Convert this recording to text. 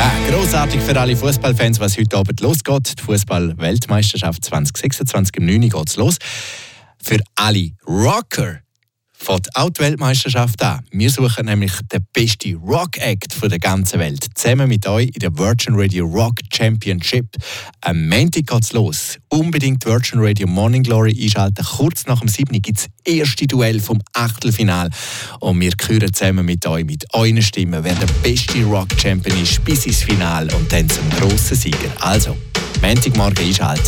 Grossartig für alle Fußballfans, was heute Abend losgeht. Die Fußball-Weltmeisterschaft 2026 im 9. geht's los. Für alle Rocker fängt auch die Weltmeisterschaft an. Wir suchen nämlich den besten Rock-Act der ganzen Welt. Zusammen mit euch in der Virgin Radio Rock Championship. Am Montag geht's los. Unbedingt Virgin Radio Morning Glory einschalten. Kurz nach dem 7. gibt es das erste Duell vom Achtelfinal. Und wir küren zusammen mit euch, mit euren Stimmen, wer der beste Rock-Champion ist, bis ins Finale und dann zum grossen Sieger. Also, Montagmorgen einschalten.